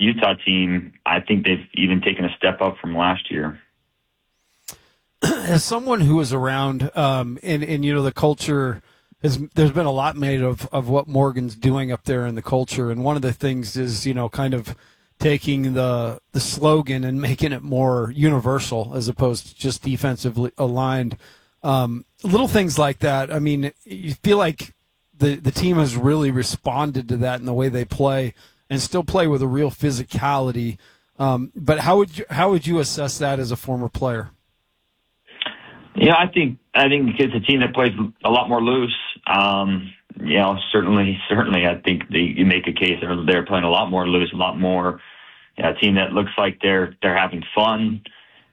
Utah team, I think they've even taken a step up from last year. As someone who is around, and you know, the culture there's been a lot made of what Morgan's doing up there in the culture, and one of the things is, you know, kind of taking the slogan and making it more universal as opposed to just defensively aligned. Little things like that. I mean, you feel like the team has really responded to that in the way they play and still play with a real physicality. But how would you assess that as a former player? Yeah, I think it's a team that plays a lot more loose. You know, certainly, I think you make a case they're playing a lot more loose, a lot more. You know, a team that looks like they're having fun.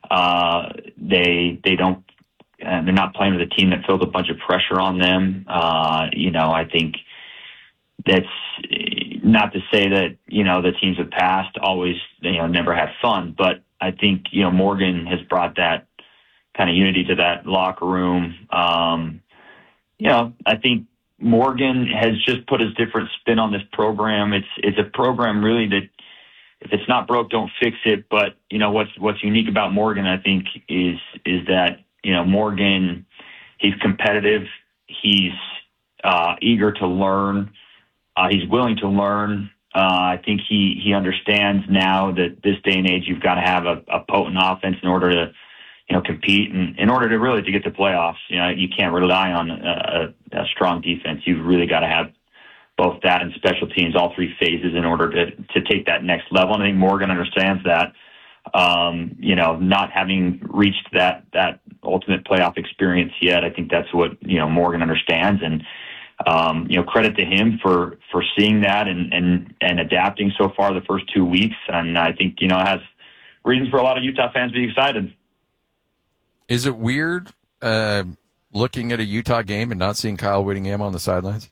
They don't. They're not playing with a team that feels a bunch of pressure on them. You know, I think that's not to say that, you know, the teams of past always, you know, never had fun, but I think, you know, Morgan has brought that kind of unity to that locker room. You know, I think Morgan has just put his different spin on this program. It's a program really that if it's not broke, don't fix it. But, you know, what's unique about Morgan, I think, is that, you know, Morgan, he's competitive. He's eager to learn. He's willing to learn. I think he understands now that this day and age, you've got to have a potent offense in order to, you know, compete, and in order to really to get to playoffs. You know, you can't rely on a strong defense. You've really got to have both that and special teams, all three phases, in order to take that next level. And I think Morgan understands that. You know, not having reached that ultimate playoff experience yet, I think that's what, you know, Morgan understands. And you know, credit to him for seeing that and adapting so far the first 2 weeks. And I think, you know, it has reasons for a lot of Utah fans to be excited. Is it weird looking at a Utah game and not seeing Kyle Whittingham on the sidelines?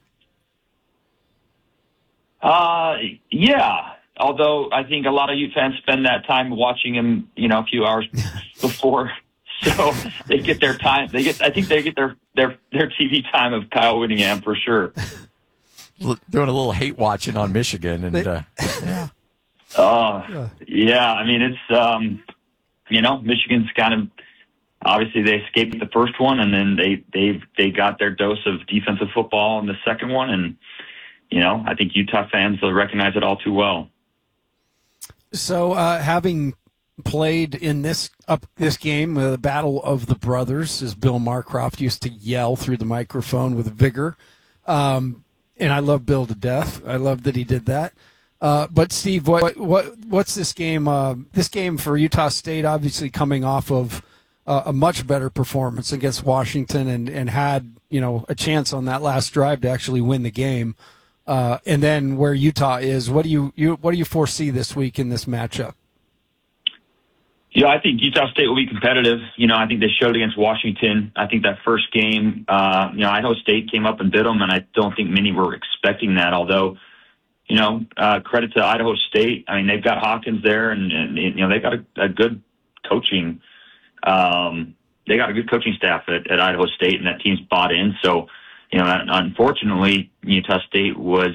Yeah. Although I think a lot of Ute fans spend that time watching him, you know, a few hours before, so they get their time. I think they get their TV time of Kyle Whittingham for sure. Doing a little hate watching on Michigan, and yeah. Yeah. I mean, it's you know, Michigan's kind of. Obviously, they escaped the first one, and then they got their dose of defensive football in the second one, and you know, I think Utah fans will recognize it all too well. So, having played in this game, the Battle of the Brothers, as Bill Marcroft used to yell through the microphone with vigor, and I love Bill to death. I love that he did that. But Steve, what's this game? This game for Utah State, obviously coming off of a much better performance against Washington, and had, you know, a chance on that last drive to actually win the game. And then where Utah is, what do you foresee this week in this matchup? Yeah, I think Utah State will be competitive. You know, I think they showed against Washington. I think that first game, you know, Idaho State came up and bit them, and I don't think many were expecting that. Although, you know, credit to Idaho State. I mean, they've got Hawkins there, and you know, they've got a good coaching. They got a good coaching staff at Idaho State, and that team's bought in. So, you know, unfortunately, Utah State was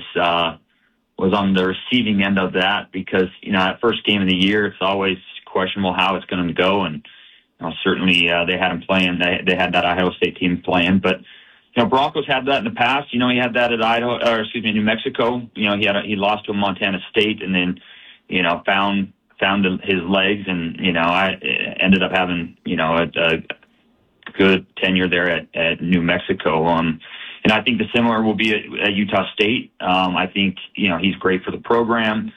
on the receiving end of that, because, you know, that first game of the year, it's always questionable how it's going to go. And, you know, certainly they had them playing. They had that Idaho State team playing, but, you know, Broncos had that in the past. You know, he had that at New Mexico. You know, he lost to Montana State, and then, you know, found his legs, and, you know, I ended up having, you know, a good tenure there at New Mexico. And I think the similar will be at Utah State. I think, you know, he's great for the program.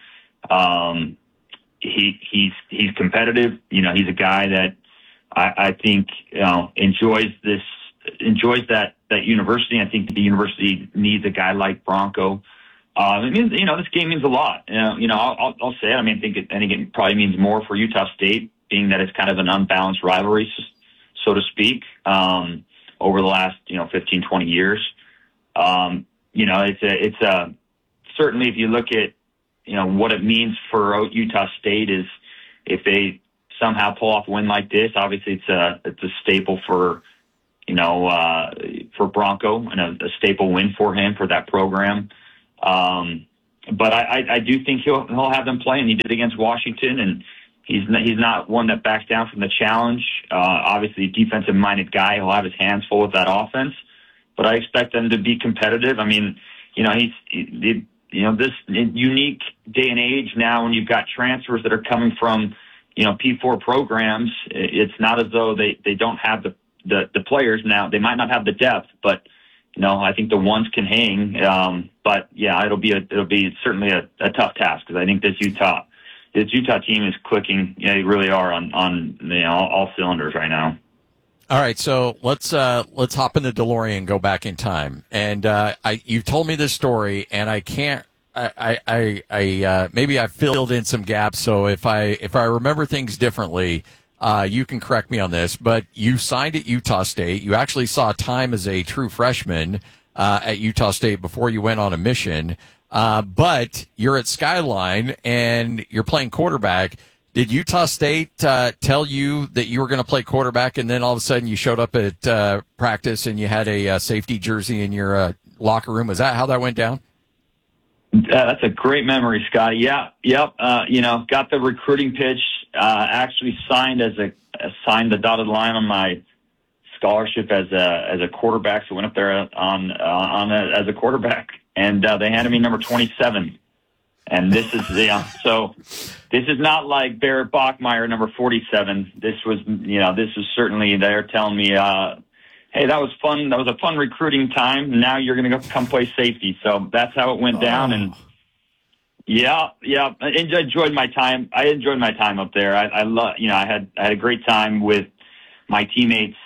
He's competitive. You know, he's a guy that I think, you know, enjoys that university. I think the university needs a guy like Bronco. It means, you know, this game means a lot. You know, I'll say it. I mean, I think it probably means more for Utah State, being that it's kind of an unbalanced rivalry, so to speak, over the last, you know, 15, 20 years. You know, it's certainly, if you look at, you know, what it means for Utah State is if they somehow pull off a win like this, obviously it's a staple for, you know, for Bronco, and a staple win for him, for that program. but I do think he'll have them playing. He did against Washington, and he's not one that backs down from the challenge. Obviously, a defensive-minded guy. He'll have his hands full with that offense, but I expect them to be competitive. I mean, this unique day and age now when you've got transfers that are coming from, P4 programs, it's not as though they don't have the players now. They might not have the depth, but I think the ones can hang. But yeah, it'll be certainly a tough task because I think this Utah team is clicking. They really are on all cylinders right now. All right, so let's hop in the DeLorean and go back in time. And you've told me this story, and I can't. Maybe I filled in some gaps. So if I remember things differently, you can correct me on this. But you signed at Utah State. You actually saw time as a true freshman at Utah State before you went on a mission. But you're at Skyline and you're playing quarterback. Did Utah State tell you that you were going to play quarterback, and then all of a sudden you showed up at practice and you had a safety jersey in your locker room? Is that how that went down? That's a great memory, Scotty. Yeah, yep. Got the recruiting pitch. Actually signed the dotted line on my scholarship as a quarterback. So went up there as a quarterback, and they handed me number 27. And this is so this is not like Barrett Bachmeier, number 47. This was certainly they're telling me, hey, that was fun. That was a fun recruiting time. Now you're going to come play safety. So that's how it went down. And yeah. I enjoyed my time. I enjoyed my time up there. I had a great time with my teammates.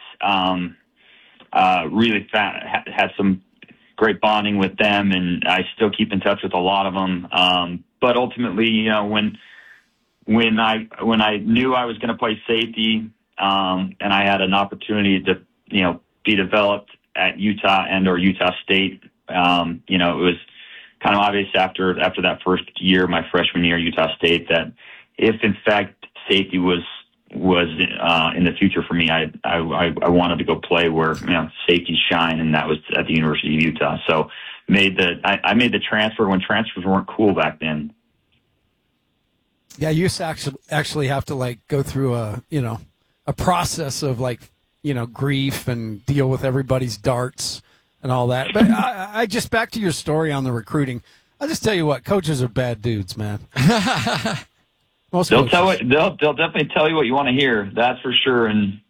Really had some great bonding with them, and I still keep in touch with a lot of them. But ultimately, when I knew I was going to play safety, and I had an opportunity to, be developed at Utah or Utah State, it was kind of obvious after that first year, my freshman year at Utah State, that if in fact safety was in the future for me, I wanted to go play where safeties shine, and that was at the University of Utah. So I made the transfer when transfers weren't cool back then. Yeah, you used to actually have to go through a process of grief and deal with everybody's darts and all that. But I just back to your story on the recruiting. I'll just tell you what, coaches are bad dudes, man. They'll definitely tell you what you want to hear. That's for sure. And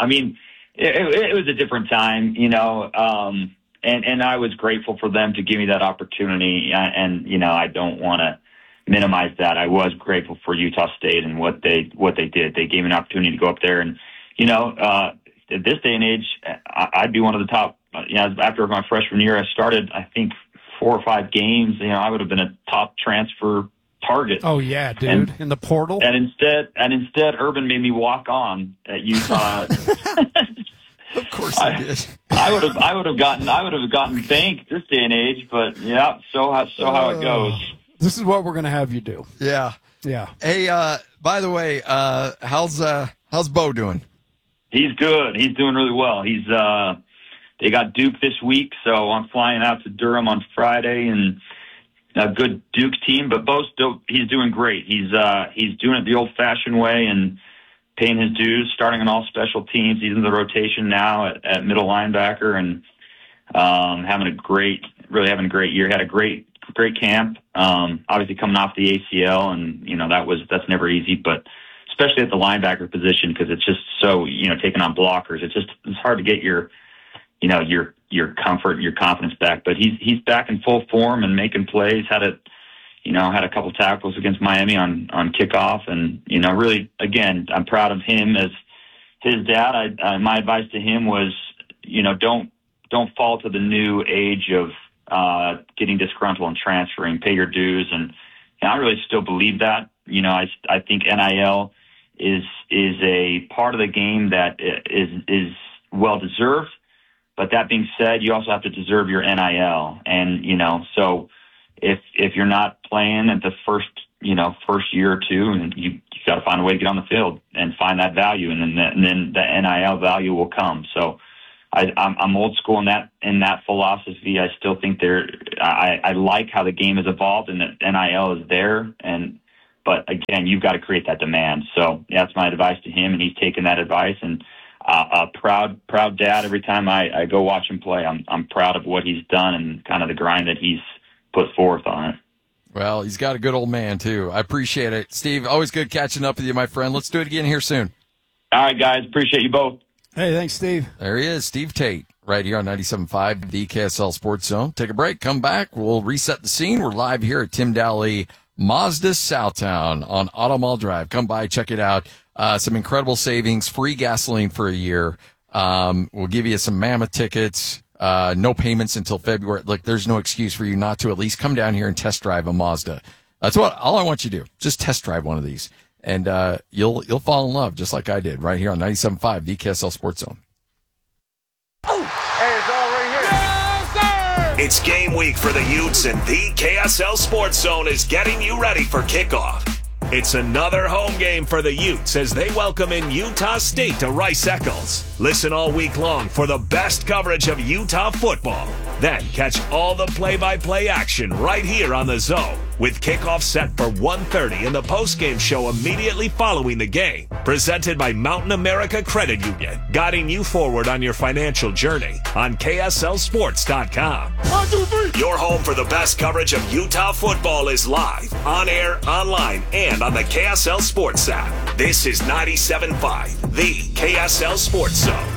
it was a different time, and I was grateful for them to give me that opportunity. And I don't want to minimize that. I was grateful for Utah State and what they did. They gave me an opportunity to go up there, and at this day and age, I'd be one of the top. After my freshman year, I started, I think, 4 or 5 games. I would have been a top transfer target. Oh yeah, dude, in the portal. And instead, Urban made me walk on at Utah. Of course, I did. I would have gotten banked this day and age, but yeah, so how it goes. This is what we're gonna have you do. Yeah. Hey, by the way, how's Bo doing? He's good. He's doing really well. They got Duke this week, so I'm flying out to Durham on Friday, and a good Duke team. But he's doing great. He's doing it the old-fashioned way and paying his dues, starting on all special teams. He's in the rotation now at middle linebacker, and having a great year. Had a great camp. Obviously coming off the ACL, and that's never easy, but especially at the linebacker position, because it's just so, taking on blockers. It's hard to get your comfort and your confidence back. But he's back in full form and making plays. Had a couple tackles against Miami on kickoff, and really, again, I'm proud of him as his dad. My advice to him was, don't fall to the new age of getting disgruntled and transferring. Pay your dues, and I really still believe that. I think NIL is a part of the game that is well deserved. But that being said, you also have to deserve your NIL, and so if you're not playing at the first year or two, and you got to find a way to get on the field and find that value, and then the NIL value will come. So I'm old school in that philosophy. I still think I like how the game has evolved and that NIL is there. But again, you've got to create that demand. So that's my advice to him, and he's taken that advice. And a proud dad every time I go watch him play. I'm proud of what he's done and kind of the grind that he's put forth on it. Well, he's got a good old man too. I appreciate it, Steve. Always good catching up with you, my friend. Let's do it again here soon. All right, guys. Appreciate you both. Hey, thanks, Steve. There he is, Steve Tate, right here on 97.5, the KSL Sports Zone. Take a break, come back. We'll reset the scene. We're live here at Tim Dowley Mazda Southtown on Auto Mall Drive. Come by, check it out. Some incredible savings, free gasoline for a year. We'll give you some mammoth tickets, no payments until February. Look, there's no excuse for you not to at least come down here and test drive a Mazda. That's all I want you to do. Just test drive one of these. And you'll fall in love just like I did right here on 97.5, the KSL Sports Zone. Hey, it's all right here. Yes, sir! It's game week for the Utes, and the KSL Sports Zone is getting you ready for kickoff. It's another home game for the Utes as they welcome in Utah State to Rice-Eccles. Listen all week long for the best coverage of Utah football. Then catch all the play-by-play action right here on the Zone, with kickoff set for 1:30 and the postgame show immediately following the game. Presented by Mountain America Credit Union, guiding you forward on your financial journey on KSLSports.com. 1, 2, 3. Your home for the best coverage of Utah football is live, on air, online, and on the KSL Sports app. This is 97.5, the KSL Sports Zone.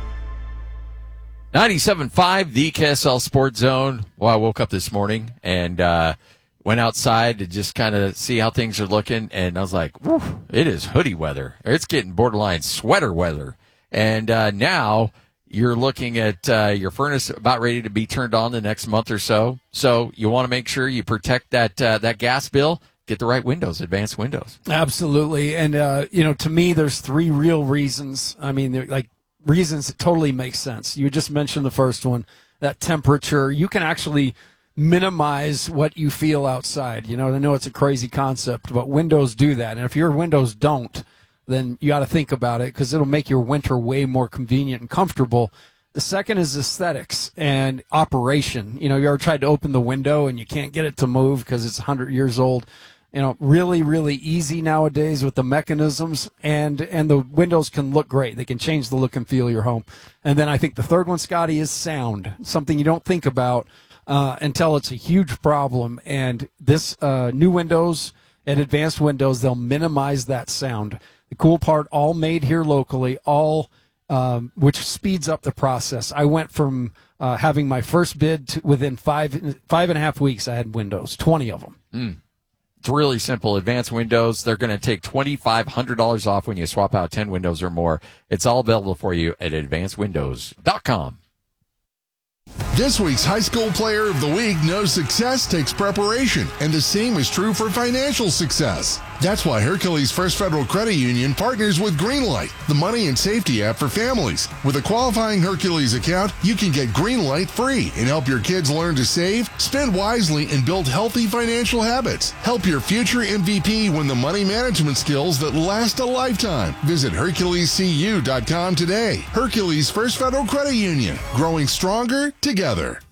97.5, the KSL Sports Zone. Well, I woke up this morning and went outside to just kind of see how things are looking, and I was like, whew, it is hoodie weather. It's getting borderline sweater weather. And now you're looking at your furnace about ready to be turned on the next month or so. So you want to make sure you protect that gas bill. Get the right windows, advanced windows. Absolutely. And, to me, there's three real reasons. I mean, they're like reasons that totally make sense. You just mentioned the first one, that temperature. You can actually minimize what you feel outside. I know it's a crazy concept, but windows do that. And if your windows don't, then you got to think about it because it'll make your winter way more convenient and comfortable. The second is aesthetics and operation. You ever tried to open the window and you can't get it to move because it's 100 years old? Really, really easy nowadays with the mechanisms, and the windows can look great. They can change the look and feel of your home. And then I think the third one, Scotty, is sound, something you don't think about until it's a huge problem. And this new windows and advanced windows, they'll minimize that sound. The cool part, all made here locally, which speeds up the process. I went from having my first bid to within 5.5 weeks, I had windows, 20 of them. It's really simple. Advanced Windows, they're going to take $2,500 off when you swap out 10 windows or more. It's all available for you at advancedwindows.com. This week's High School Player of the Week knows success takes preparation, and the same is true for financial success. That's why Hercules First Federal Credit Union partners with Greenlight, the money and safety app for families. With a qualifying Hercules account, you can get Greenlight free and help your kids learn to save, spend wisely, and build healthy financial habits. Help your future MVP win the money management skills that last a lifetime. Visit HerculesCU.com today. Hercules First Federal Credit Union, growing stronger together.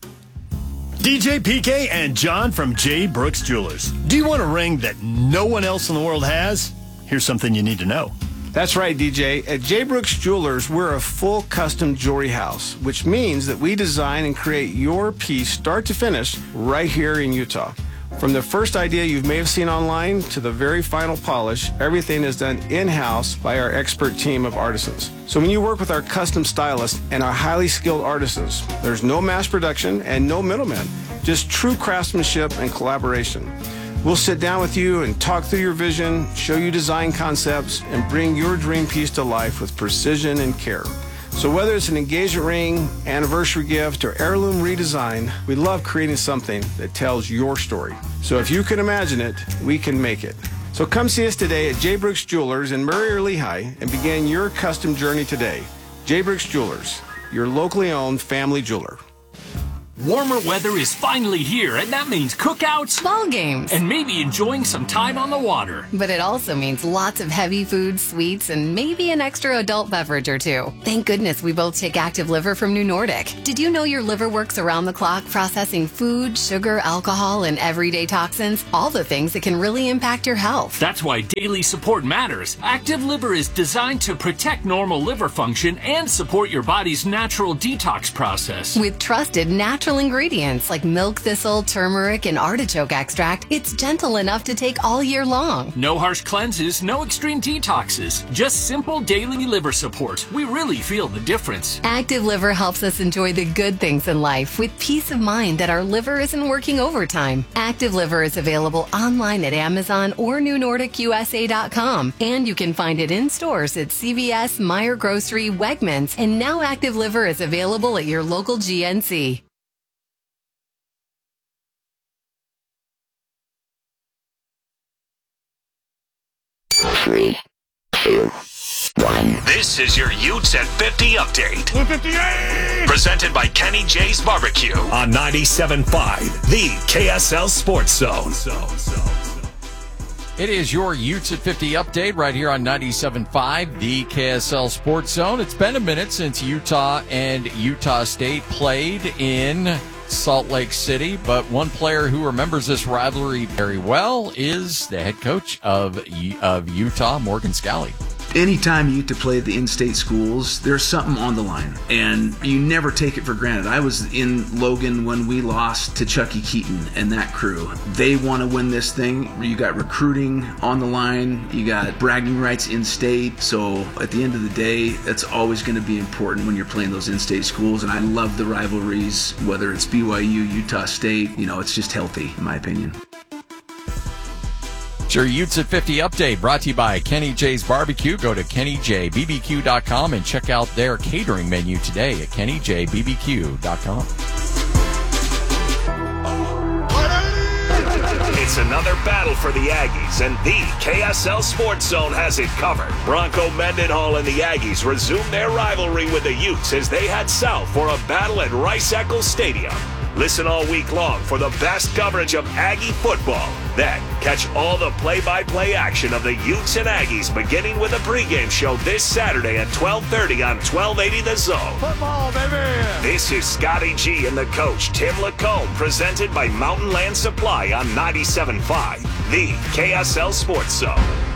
DJ PK and John from J. Brooks Jewelers. Do you want a ring that no one else in the world has? Here's something you need to know. That's right, DJ. At J. Brooks Jewelers, we're a full custom jewelry house, which means that we design and create your piece start to finish right here in Utah. From the first idea you may have seen online to the very final polish, everything is done in-house by our expert team of artisans. So when you work with our custom stylists and our highly skilled artisans, there's no mass production and no middlemen, just true craftsmanship and collaboration. We'll sit down with you and talk through your vision, show you design concepts, and bring your dream piece to life with precision and care. So whether it's an engagement ring, anniversary gift, or heirloom redesign, we love creating something that tells your story. So if you can imagine it, we can make it. So come see us today at J. Brooks Jewelers in Murray or Lehigh and begin your custom journey today. J. Brooks Jewelers, your locally owned family jeweler. Warmer weather is finally here, and that means cookouts, ball games, and maybe enjoying some time on the water. But it also means lots of heavy food, sweets, and maybe an extra adult beverage or two. Thank goodness we both take Active Liver from New Nordic. Did you know your liver works around the clock processing food, sugar, alcohol, and everyday toxins? All the things that can really impact your health. That's why daily support matters. Active Liver is designed to protect normal liver function and support your body's natural detox process. With trusted natural ingredients like milk thistle, turmeric, and artichoke extract, it's gentle enough to take all year long. No harsh cleanses, no extreme detoxes, just simple daily liver support. We really feel the difference. Active Liver helps us enjoy the good things in life with peace of mind that our liver isn't working overtime. Active Liver is available online at Amazon or NewNordicUSA.com, and you can find it in stores at CVS, Meijer Grocery, Wegmans, and now Active Liver is available at your local GNC. 3, 2, 1. This is your Utes at 50 update. 58! Presented by Kenny J's Barbecue on 97.5, the KSL Sports Zone. It is your Utes at 50 update right here on 97.5, the KSL Sports Zone. It's been a minute since Utah and Utah State played in Salt Lake City, but one player who remembers this rivalry very well is the head coach of Utah, Morgan Scalley. Anytime you get to play the in-state schools, there's something on the line, and you never take it for granted. I was in Logan when we lost to Chucky Keaton and that crew. They want to win this thing. You got recruiting on the line. You got bragging rights in-state. So at the end of the day, that's always going to be important when you're playing those in-state schools, and I love the rivalries, whether it's BYU, Utah State. You know, it's just healthy, in my opinion. It's your Utes at 50 update brought to you by Kenny J's Barbecue. Go to KennyJBBQ.com and check out their catering menu today at KennyJBBQ.com. It's another battle for the Aggies, and the KSL Sports Zone has it covered. Bronco Mendenhall and the Aggies resume their rivalry with the Utes as they head south for a battle at Rice-Eccles Stadium. Listen all week long for the best coverage of Aggie football. Then, catch all the play-by-play action of the Utes and Aggies beginning with a pregame show this Saturday at 12:30 on 1280 The Zone. Football, baby! This is Scotty G and the coach, Tim Lacombe, presented by Mountain Land Supply on 97.5, the KSL Sports Zone.